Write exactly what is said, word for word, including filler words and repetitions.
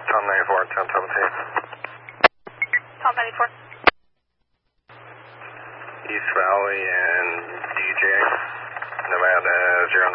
Tom ninety-four, ten seventeen. Tom ninety-four. East Valley and D J, Nevada zero